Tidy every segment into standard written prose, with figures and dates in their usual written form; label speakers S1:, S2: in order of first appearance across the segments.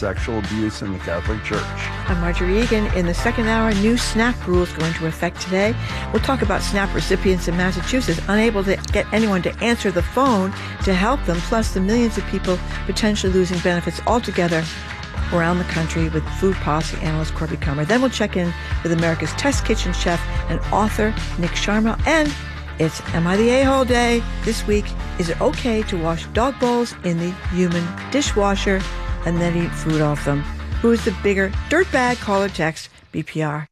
S1: sexual abuse in the Catholic Church.
S2: I'm Marjorie Egan. In the second hour, new SNAP rules go into effect today. We'll talk about SNAP recipients in Massachusetts unable to get anyone to answer the phone to help them, plus the millions of people potentially losing benefits altogether around the country with food policy analyst Corby Kummer. Then we'll check in with America's Test Kitchen chef and author Nick Sharma. And it's Am I the A-Hole Day this week. Is it okay to wash dog bowls in the human dishwasher and then eat food off them? Who is the bigger dirtbag? Call or text BPR.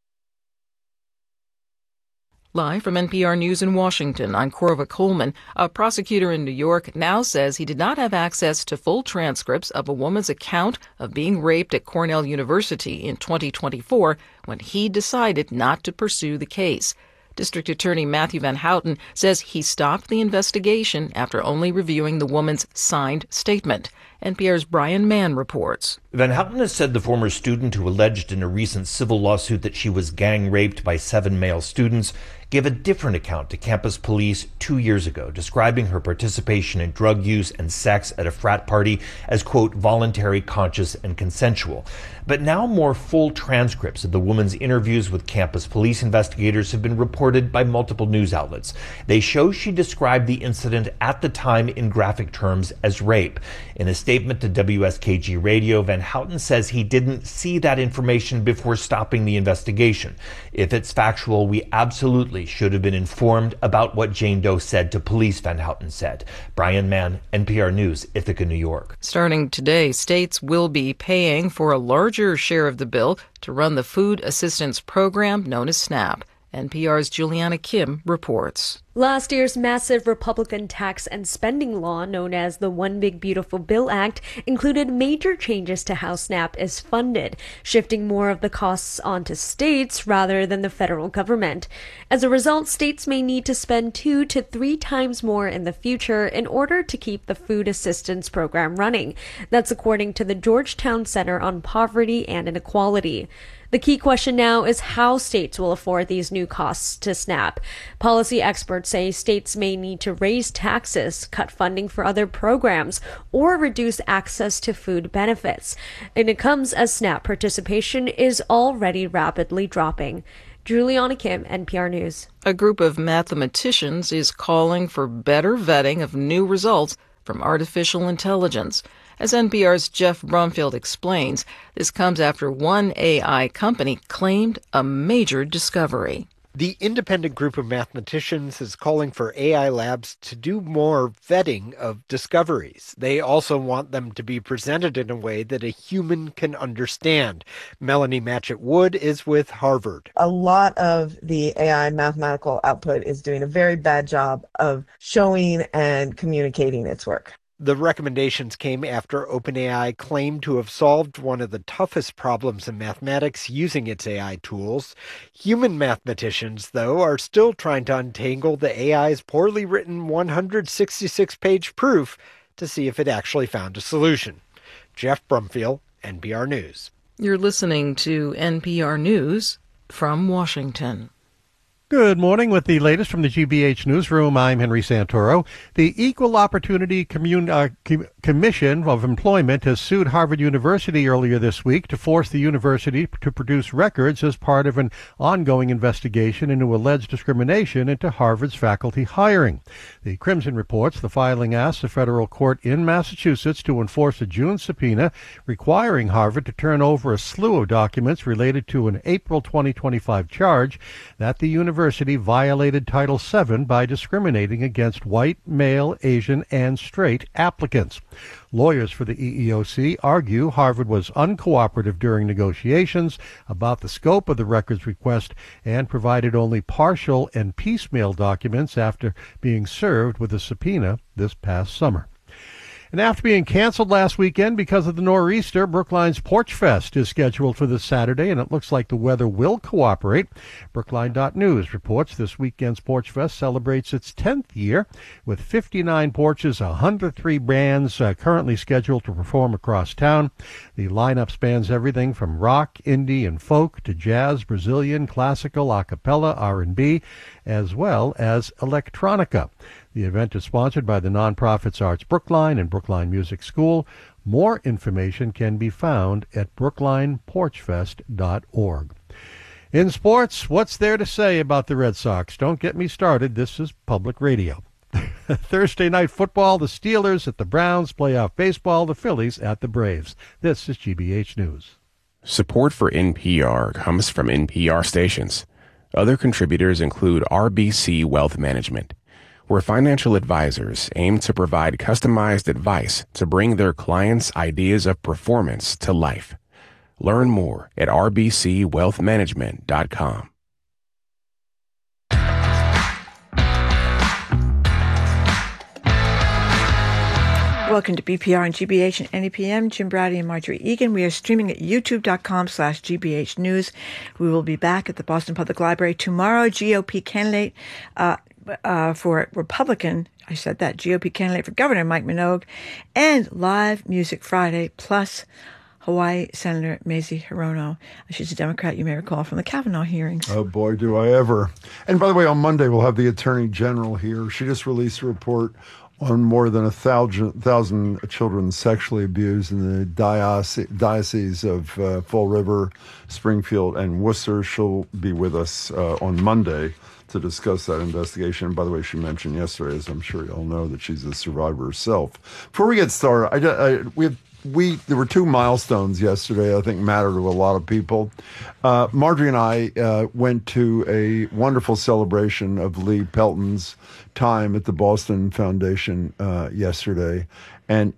S3: Live from NPR News in Washington, I'm Corva Coleman. A prosecutor in New York now says he did not have access to full transcripts of a woman's account of being raped at Cornell University in 2024 when he decided not to pursue the case. District Attorney Matthew Van Houten says he stopped the investigation after only reviewing the woman's signed statement. NPR's Brian Mann reports.
S4: Van Houten has said the former student who alleged in a recent civil lawsuit that she was gang raped by 7 male students gave a different account to campus police 2 years ago, describing her participation in drug use and sex at a frat party as, quote, voluntary, conscious, and consensual. But now more full transcripts of the woman's interviews with campus police investigators have been reported by multiple news outlets. They show she described the incident at the time in graphic terms as rape. In a statement to WSKG Radio, Van Houten says he didn't see that information before stopping the investigation. If it's factual, we absolutely should have been informed about what Jane Doe said to police, Van Houten said. Brian Mann, NPR News, Ithaca, New York.
S3: Starting today, states will be paying for a larger share of the bill to run the food assistance program known as SNAP. NPR's Juliana Kim reports.
S5: Last year's massive Republican tax and spending law, known as the One Big Beautiful Bill Act, included major changes to how SNAP is funded, shifting more of the costs onto states rather than the federal government. As a result, states may need to spend 2 to 3 times more in the future in order to keep the food assistance program running. That's according to the Georgetown Center on Poverty and Inequality. The key question now is how states will afford these new costs to SNAP. Policy experts say states may need to raise taxes, cut funding for other programs, or reduce access to food benefits. And it comes as SNAP participation is already rapidly dropping. Juliana Kim, NPR News.
S3: A group of mathematicians is calling for better vetting of new results from artificial intelligence. As NPR's Jeff Brumfield explains, this comes after one AI company claimed a major discovery.
S6: The independent group of mathematicians is calling for AI labs to do more vetting of discoveries. They also want them to be presented in a way that a human can understand. Melanie Matchett-Wood is with Harvard.
S7: A lot of the AI mathematical output is doing a very bad job of showing and communicating its work.
S6: The recommendations came after OpenAI claimed to have solved one of the toughest problems in mathematics using its AI tools. Human mathematicians, though, are still trying to untangle the AI's poorly written 166-page proof to see if it actually found a solution. Jeff Brumfield, NPR News.
S3: You're listening to NPR News from Washington.
S8: Good morning. With the latest from the GBH Newsroom, I'm Henry Santoro. The Equal Opportunity Commission of Employment has sued Harvard University earlier this week to force the university to produce records as part of an ongoing investigation into alleged discrimination into Harvard's faculty hiring. The Crimson reports the filing asks the federal court in Massachusetts to enforce a June subpoena requiring Harvard to turn over a slew of documents related to an April 2025 charge that the university violated Title VII by discriminating against white, male, Asian, and straight applicants. Lawyers for the EEOC argue Harvard was uncooperative during negotiations about the scope of the records request and provided only partial and piecemeal documents after being served with a subpoena this past summer. And after being canceled last weekend because of the nor'easter, Brookline's Porch Fest is scheduled for this Saturday, and it looks like the weather will cooperate. Brookline.news reports this weekend's Porch Fest celebrates its 10th year with 59 porches, 103 bands currently scheduled to perform across town. The lineup spans everything from rock, indie, and folk to jazz, Brazilian, classical, a cappella, R&B, as well as electronica. The event is sponsored by the nonprofits Arts Brookline and Brookline Music School. More information can be found at brooklineporchfest.org. In sports, what's there to say about the Red Sox? Don't get me started. This is public radio. Thursday night football, the Steelers at the Browns, playoff baseball, the Phillies at the Braves. This is GBH News.
S9: Support for NPR comes from NPR stations. Other contributors include RBC Wealth Management, where financial advisors aim to provide customized advice to bring their clients' ideas of performance to life. Learn more at rbcwealthmanagement.com.
S2: Welcome to BPR and GBH and NEPM. Jim Brady and Marjorie Egan. We are streaming at youtube.com/GBH News. We will be back at the Boston Public Library tomorrow. GOP candidate for Republican, I said that, GOP candidate for governor, Mike Minogue, and Live Music Friday, plus Hawaii Senator Mazie Hirono. She's a Democrat, you may recall, from the Kavanaugh hearings.
S1: Oh, boy, do I ever. And by the way, on Monday, we'll have the Attorney General here. She just released a report on more than 1,000 children sexually abused in the diocese of Fall River, Springfield, and Worcester. She'll be with us on Monday to discuss that investigation. And by the way, she mentioned yesterday, as I'm sure you all know, that she's a survivor herself. Before we get started, there were two milestones yesterday I think matter to a lot of people. Marjorie and I went to a wonderful celebration of Lee Pelton's time at the Boston Foundation yesterday, and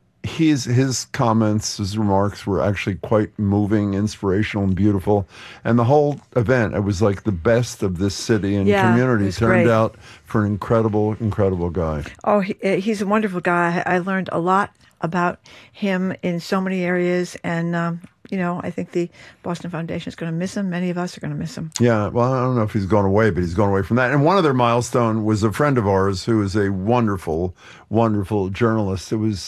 S1: his comments, his remarks were actually quite moving, inspirational, and beautiful. And the whole event, it was like the best of this city and community turned out for an incredible, incredible guy.
S2: Oh, he's a wonderful guy. I learned a lot about him in so many areas, and I think the Boston Foundation is going to miss him. Many of us are going to miss him. Yeah,
S1: well, I don't know if he's gone away, but he's gone away from that. And one other milestone was a friend of ours who is a wonderful, wonderful journalist. It was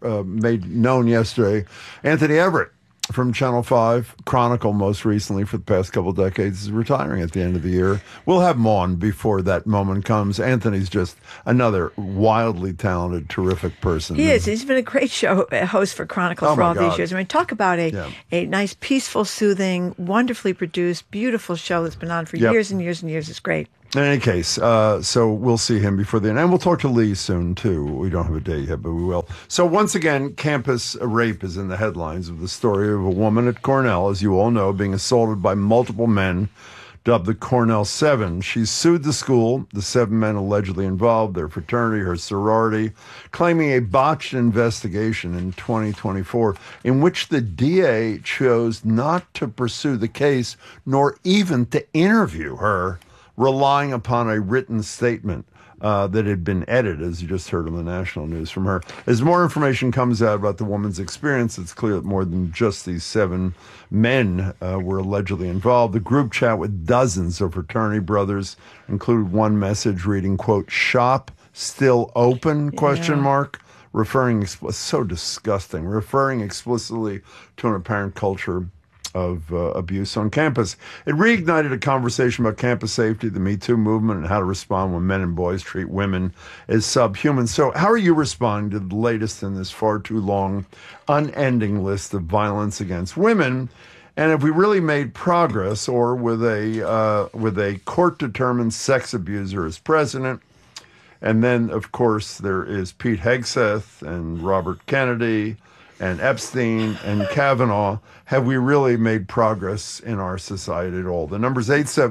S1: made known yesterday. Anthony Everett from Channel 5, Chronicle most recently for the past couple of decades, is retiring at the end of the year. We'll have him on before that moment comes. Anthony's just another wildly talented, terrific person.
S2: He is. He's been a great host for Chronicle for all these years. I mean, talk about a nice, peaceful, soothing, wonderfully produced, beautiful show that's been on for years and years and years. It's great.
S1: In any case, so we'll see him before the end. And we'll talk to Lee soon, too. We don't have a date yet, but we will. So once again, campus rape is in the headlines of the story of a woman at Cornell, as you all know, being assaulted by multiple men, dubbed the Cornell Seven. She sued the school, the 7 men allegedly involved, their fraternity, her sorority, claiming a botched investigation in 2024 in which the DA chose not to pursue the case nor even to interview her, relying upon a written statement that had been edited, as you just heard on the national news from her. As more information comes out about the woman's experience, it's clear that more than just these 7 men were allegedly involved. The group chat with dozens of fraternity brothers included one message reading, quote, "Shop still open?" question mark, referring so disgusting, referring explicitly to an apparent culture of abuse on campus. It reignited a conversation about campus safety, the Me Too movement, and how to respond when men and boys treat women as subhuman. So how are you responding to the latest in this far too long, unending list of violence against women? And have we really made progress, or with a court-determined sex abuser as president? And then, of course, there is Pete Hegseth and Robert Kennedy and Epstein and Kavanaugh. Have we really made progress in our society at all? The number's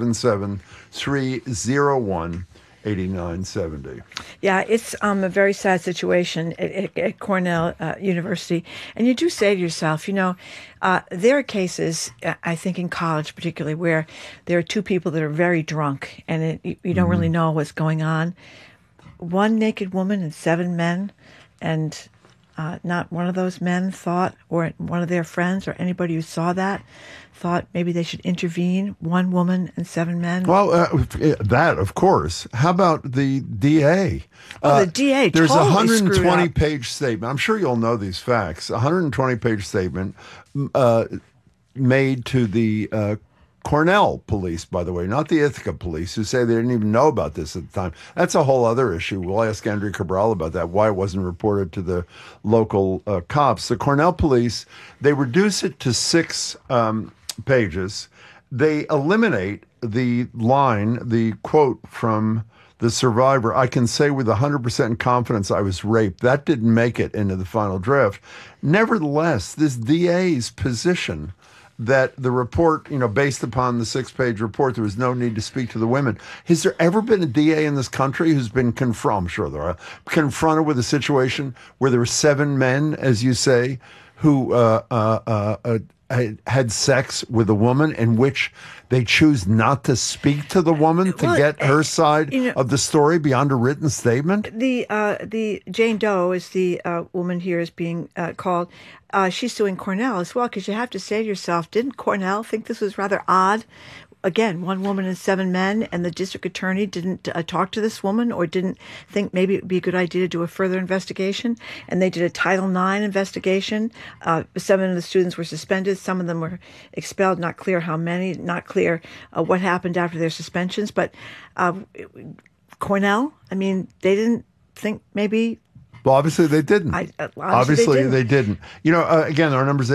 S1: 877-301-8970.
S2: Yeah, it's a very sad situation at Cornell University. And you do say to yourself, there are cases, I think in college particularly, where there are 2 people that are very drunk and you don't really know what's going on. 1 naked woman and 7 men, and not one of those men thought, or one of their friends or anybody who saw that, thought maybe they should intervene. 1 woman and 7 men.
S1: Well, that, of course. How about the DA?
S2: The DA
S1: There's
S2: totally
S1: a 120-page statement. I'm sure you'll know these facts. A 120-page statement made to the Cornell police, by the way, not the Ithaca police, who say they didn't even know about this at the time. That's a whole other issue. We'll ask Andrea Cabral about that, why it wasn't reported to the local cops. The Cornell police, they reduce it to 6 pages. They eliminate the line, the quote from the survivor, "I can say with 100% confidence I was raped." That didn't make it into the final draft. Nevertheless, this DA's position that the report, based upon the 6-page report, there was no need to speak to the women. Has there ever been a DA in this country who's been confronted with a situation where there were 7 men, as you say, who had sex with a woman in which they choose not to speak to the woman to get her side of the story beyond a written statement?
S2: The Jane Doe is the woman here is being called. She's suing Cornell as well, because you have to say to yourself, didn't Cornell think this was rather odd? Again, 1 woman and 7 men, and the district attorney didn't talk to this woman or didn't think maybe it would be a good idea to do a further investigation. And they did a Title IX investigation. 7 of the students were suspended. Some of them were expelled. Not clear how many. Not clear what happened after their suspensions. But Cornell, they didn't think maybe.
S1: Well, obviously they didn't. Obviously they didn't. Again, our number is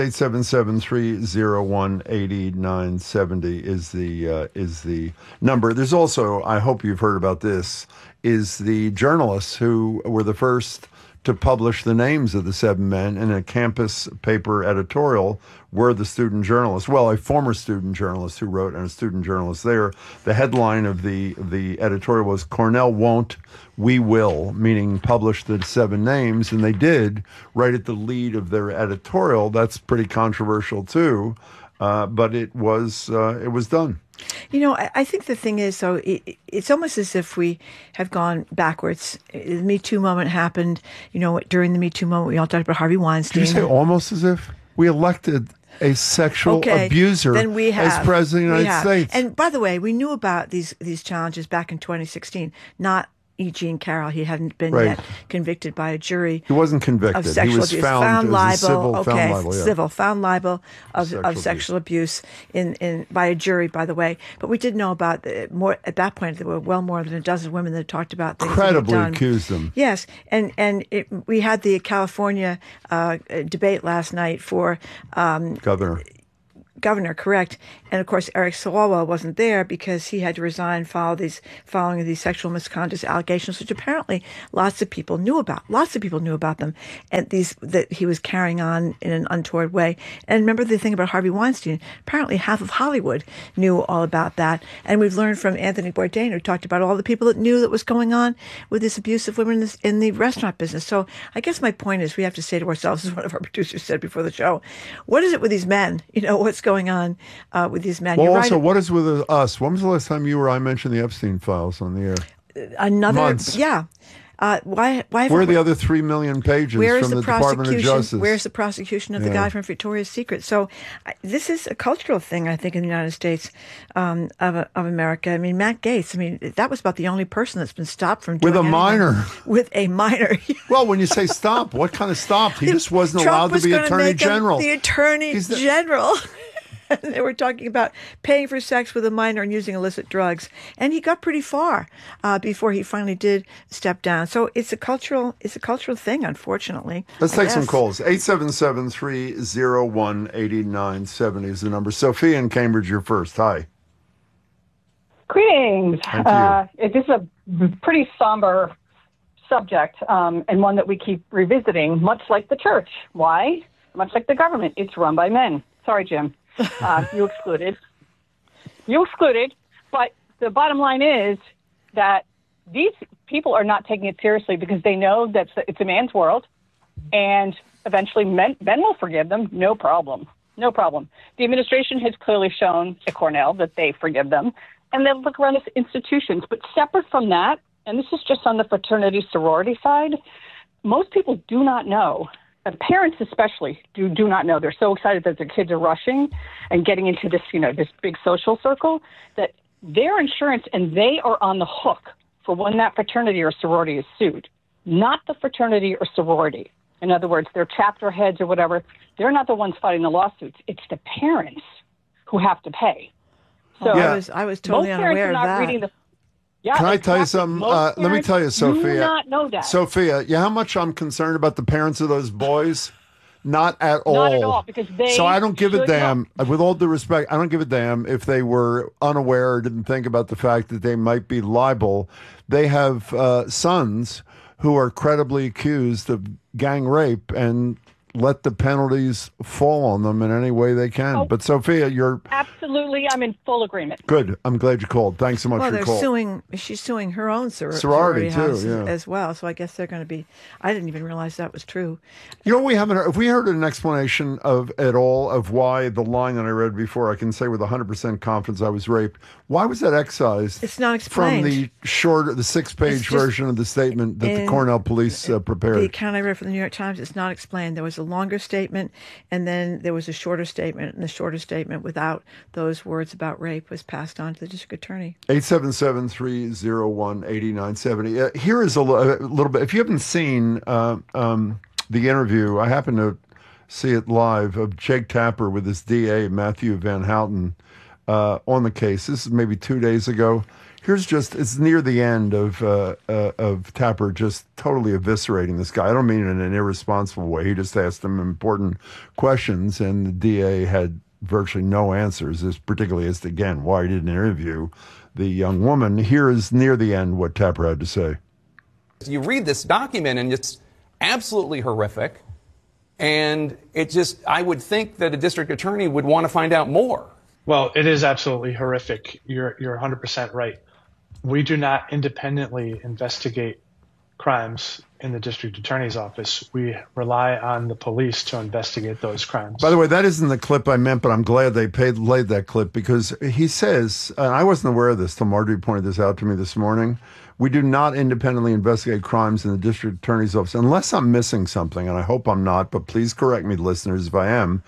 S1: 877-301-8970 is the number. There's also, I hope you've heard about this, is the journalists who were the first to publish the names of the 7 men in a campus paper editorial were the student journalists. Well, a former student journalist who wrote and a student journalist there. The headline of the editorial was "Cornell won't, we will," meaning publish the 7 names, and they did right at the lead of their editorial. That's pretty controversial too, but it was done.
S2: I think the thing is, though, it's almost as if we have gone backwards. The Me Too moment happened, during the Me Too moment, we all talked about Harvey Weinstein.
S1: Did you say almost as if? We elected a sexual abuser as president of the United States.
S2: And by the way, we knew about these challenges back in 2016, not E. Jean Carroll. He hadn't been yet convicted by a jury.
S1: He wasn't convicted.
S2: Of sexual
S1: he was
S2: abuse.
S1: found
S2: liable.
S1: Found liable
S2: of sexual abuse in by a jury. By the way, but we did know about more at that point. There were well more than a dozen women that talked about things.
S1: Credibly accused them.
S2: Yes, and we had the California debate last night for governor, correct. And of course, Eric Swalwell wasn't there because he had to resign following these sexual misconduct allegations, which apparently lots of people knew about. Lots of people knew about them, and that he was carrying on in an untoward way. And remember the thing about Harvey Weinstein? Apparently, half of Hollywood knew all about that. And we've learned from Anthony Bourdain, who talked about all the people that knew that was going on with this abuse of women in the restaurant business. So I guess my point is, we have to say to ourselves, as one of our producers said before the show, what is it with these men? What's going on with these men?
S1: Well,
S2: You're
S1: also,
S2: right.
S1: what is with us? When was the last time I mentioned the Epstein files on the air? Months.
S2: Yeah. Why
S1: where are the other 3 million pages from the Department of Justice?
S2: Where's the prosecution of the guy from Victoria's Secret? So this is a cultural thing, I think, in the United States of America. Matt Gaetz, that was about the only person that's been stopped from doing
S1: anything.
S2: Minor. With a minor.
S1: Well, when you say stop, what kind of stop? He just wasn't allowed to be Attorney General.
S2: The Attorney General. They were talking about paying for sex with a minor and using illicit drugs. And he got pretty far before he finally did step down. So it's a cultural thing, unfortunately.
S1: Let's take some calls. 877-301-8970 is the number. Sophia in Cambridge, you're first. Hi.
S10: Greetings. This is a pretty somber subject and one that we keep revisiting, much like the church. Why? Much like the government. It's run by men. Sorry, Jim. You excluded. But the bottom line is that these people are not taking it seriously because they know that it's a man's world, and eventually men will forgive them. No problem. The administration has clearly shown at Cornell that they forgive them, and they look around at institutions. But separate from that, and this is just on the fraternity sorority side, most people do not know. Parents especially do not know. They're so excited that their kids are rushing and getting into this, this big social circle, that their insurance and they are on the hook for when that fraternity or sorority is sued, not the fraternity or sorority. In other words, their chapter heads or whatever, they're not the ones fighting the lawsuits. It's the parents who have to pay. So
S2: I was totally
S10: most
S2: unaware
S10: parents are
S2: of
S10: not
S2: that.
S10: reading the. Yeah,
S1: Can I tell you something?
S10: Most
S1: Let me tell you,
S10: parents
S1: Sophia.
S10: Do not know that.
S1: Sophia, how much I'm concerned about the parents of those boys? Not at all.
S10: Not at all, because they
S1: So I don't give a
S10: should
S1: damn. With all due respect, I don't give a damn if they were unaware or didn't think about the fact that they might be liable. They have sons who are credibly accused of gang rape, and let the penalties fall on them in any way they can.
S10: Oh.
S1: But Sophia, you're
S10: Absolutely, I'm in full agreement.
S1: good. I'm glad you called. Thanks so much
S2: Well,
S1: for
S2: they're
S1: your call.
S2: suing. She's suing her own
S1: Sorority, too,
S2: house
S1: yeah.
S2: as well. So I guess they're going to be. I didn't even realize that was true.
S1: You know, we haven't heard, if we heard an explanation of at all of why the line that I read before, I can say with 100% confidence I was raped. Why was that excised?
S2: It's not
S1: from
S2: explained.
S1: the 6-page
S2: It's just
S1: version of the statement that the
S2: in
S1: Cornell police prepared.
S2: The account I read from the New York Times, it's not explained. There was a longer statement, and then there was a shorter statement, and the shorter statement without those words about rape was passed on to the district attorney.
S1: 877-301-8970. Here is a little bit. If you haven't seen the interview, I happen to see it live, of Jake Tapper with his DA, Matthew Van Houten, on the case. This is maybe 2 days ago. Here's just, it's near the end of Tapper just totally eviscerating this guy. I don't mean it in an irresponsible way. He just asked him important questions, and the DA had virtually no answers, particularly as to, again, why he didn't interview the young woman. Here is near the end what Tapper had to say.
S11: You read this document, and it's absolutely horrific. And it just, I would think that a district attorney would want to find out more.
S12: Well, it is absolutely horrific. You're 100% right. We do not independently investigate crimes in the district attorney's office. We rely on the police to investigate those crimes.
S1: By the way, that isn't the clip I meant, but I'm glad they laid that clip, because he says, and I wasn't aware of this till Marjorie pointed this out to me this morning, we do not independently investigate crimes in the district attorney's office. Unless I'm missing something, and I hope I'm not, but please correct me, listeners, if I am.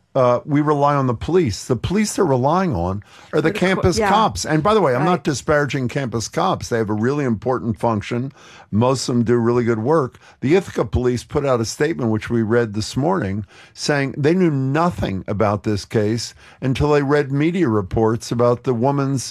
S1: We rely on the police. The police they're relying on are the campus cops. And by the way, I'm not disparaging campus cops. They have a really important function. Most of them do really good work. The Ithaca police put out a statement, which we read this morning, saying they knew nothing about this case until they read media reports about the woman's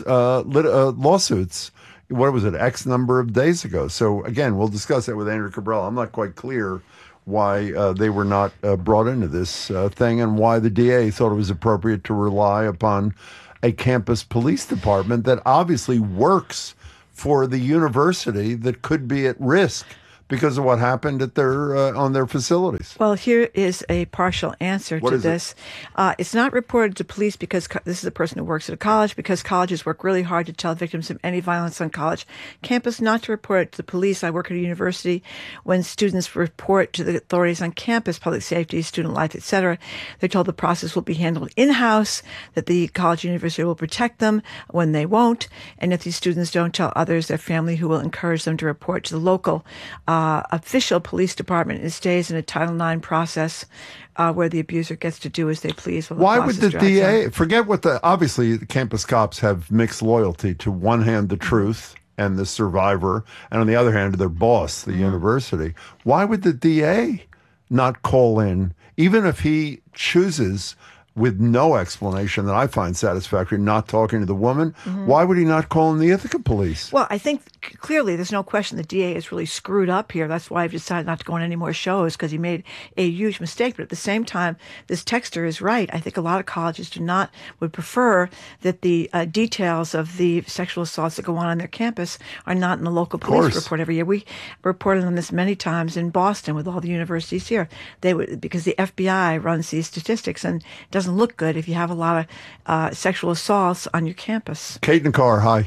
S1: lawsuits. What was it, X number of days ago? So again, we'll discuss that with Andrew Cabral. I'm not quite clear why they were not brought into this thing, and why the DA thought it was appropriate to rely upon a campus police department that obviously works for the university that could be at risk because of what happened at their on their facilities.
S2: Well, here is a partial answer to this. It's not reported to police because this is a person who works at a college, because colleges work really hard to tell victims of any violence on college campus not to report it to the police. I work at a university. When students report to the authorities on campus, public safety, student life, etc., they're told the process will be handled in-house, that the college university will protect them when they won't, and if these students don't tell others, their family who will encourage them to report to the local official police department. It stays in a Title IX process where the abuser gets to do as they please.
S1: Why would the DA forget what obviously the campus cops have mixed loyalty to one hand the truth and the survivor, and on the other hand their boss, the university. Why would the DA not call in, even if he chooses, with no explanation that I find satisfactory, not talking to the woman? Why would he not call in the Ithaca police?
S2: Well, I think clearly there's no question the DA is really screwed up here. That's why I've decided not to go on any more shows, because he made a huge mistake. But at the same time, this texter is right. I think a lot of colleges would prefer that the details of the sexual assaults that go on their campus are not in the local police report every year. We reported on this many times in Boston with all the universities here. Because the FBI runs these statistics, and it doesn't look good if you have a lot of sexual assaults on your campus.
S1: Kate in the car, hi.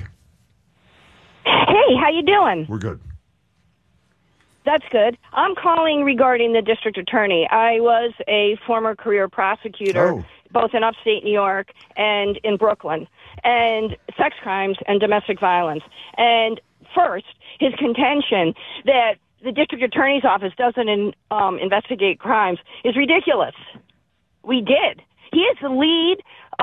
S13: Hey, how you doing?
S1: We're good.
S13: That's good. I'm calling regarding the district attorney. I was a former career prosecutor, both in upstate New York and in Brooklyn, and sex crimes and domestic violence. And first, his contention that the district attorney's office doesn't investigate crimes is ridiculous. We did. He is the lead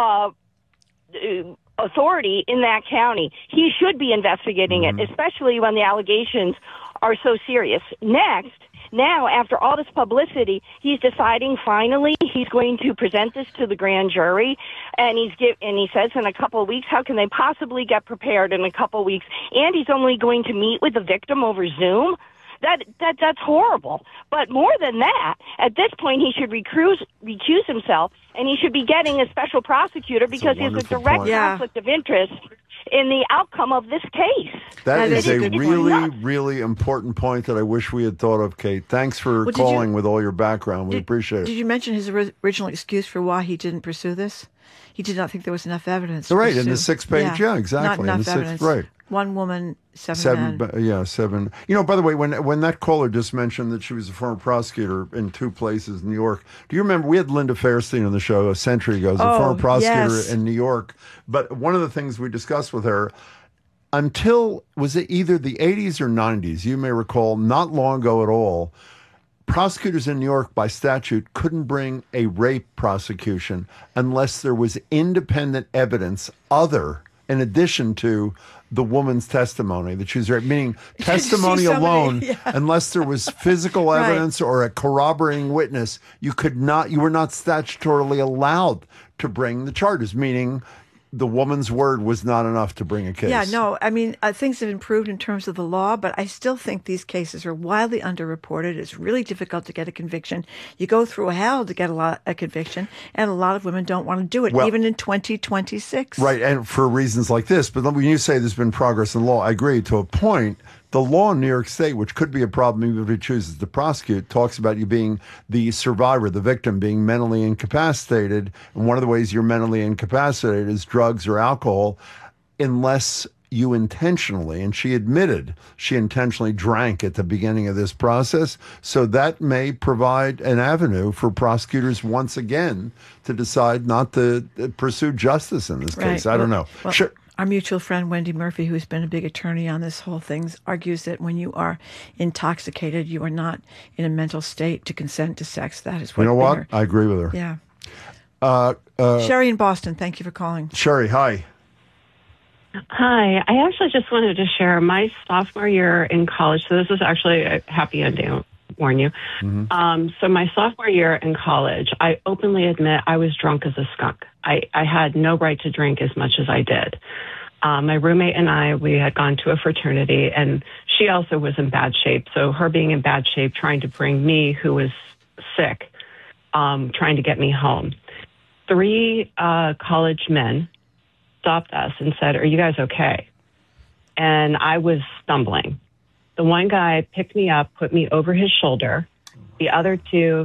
S13: authority in that county. He should be investigating it, especially when the allegations are so serious. Next, now, after all this publicity, he's deciding finally he's going to present this to the grand jury, and he says in a couple of weeks, how can they possibly get prepared in a couple of weeks? And he's only going to meet with the victim over Zoom. That's horrible. But more than that, at this point, he should recuse himself, and he should be getting a special prosecutor because he has a direct conflict of interest in the outcome of this case.
S1: That is a really, really important point that I wish we had thought of, Kate. Thanks for calling with all your background. We appreciate it.
S2: Did you mention his original excuse for why he didn't pursue this? He did not think there was enough evidence.
S1: Right, in the 6-page, exactly.
S2: Not enough evidence.
S1: Right.
S2: One woman, seven men.
S1: Seven. You know, by the way, when that caller just mentioned that she was a former prosecutor in 2 places in New York, do you remember we had Linda Fairstein on the show a century ago as a former prosecutor in New York? But one of the things we discussed with her, until, was it either the 80s or 90s, you may recall, not long ago at all, prosecutors in New York, by statute, couldn't bring a rape prosecution unless there was independent evidence in addition to the woman's testimony that she was raped, meaning testimony alone, unless there was physical evidence or a corroborating witness, you were not statutorily allowed to bring the charges, meaning the woman's word was not enough to bring a case.
S2: Yeah, no, I mean, things have improved in terms of the law, but I still think these cases are wildly underreported. It's really difficult to get a conviction. You go through hell to get a conviction, and a lot of women don't want to do it, even in 2026.
S1: Right, and for reasons like this. But when you say there's been progress in law, I agree to a point. The law in New York State, which could be a problem even if he chooses to prosecute, talks about you being the survivor, the victim, being mentally incapacitated. And one of the ways you're mentally incapacitated is drugs or alcohol, unless you intentionally, and she admitted she intentionally drank at the beginning of this process. So that may provide an avenue for prosecutors once again to decide not to pursue justice in this case. I don't know.
S2: Well, sure. Our mutual friend, Wendy Murphy, who's been a big attorney on this whole thing, argues that when you are intoxicated, you are not in a mental state to consent to sex. That is what.
S1: You know what? I agree with her.
S2: Yeah. Sherry in Boston, thank you for calling.
S1: Sherry, hi.
S14: Hi. I actually just wanted to share my sophomore year in college. So this is actually a happy ending, I'll warn you. Mm-hmm. So my sophomore year in college, I openly admit I was drunk as a skunk. I had no right to drink as much as I did. My roommate and I, we had gone to a fraternity, and she also was in bad shape. So her being in bad shape, trying to bring me, who was sick, trying to get me home. 3 college men stopped us and said, "Are you guys okay?" And I was stumbling. The one guy picked me up, put me over his shoulder. The other 2